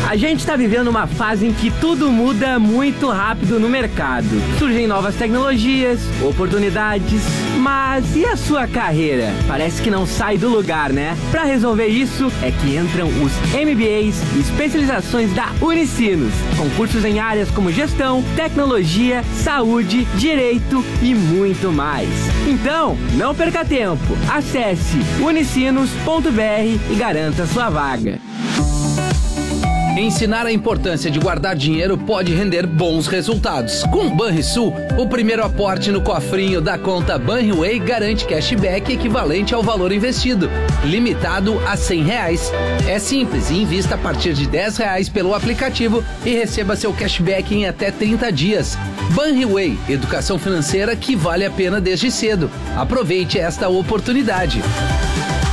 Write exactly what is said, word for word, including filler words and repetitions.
A gente está vivendo uma fase em que tudo muda muito rápido no mercado. Surgem novas tecnologias, oportunidades, mas e a sua carreira? Parece que não sai do lugar, né? Para resolver isso é que entram os M B As e especializações da Unicinos, com cursos em áreas como gestão, tecnologia, saúde, direito e muito mais. Então, não perca tempo. Acesse unicinos ponto b r e garanta sua vaga. Ensinar a importância de guardar dinheiro pode render bons resultados. Com o Banrisul, o primeiro aporte no cofrinho da conta Banriway garante cashback equivalente ao valor investido, limitado a cem reais. É simples e invista a partir de dez reais pelo aplicativo e receba seu cashback em até trinta dias. Banriway, educação financeira que vale a pena desde cedo. Aproveite esta oportunidade.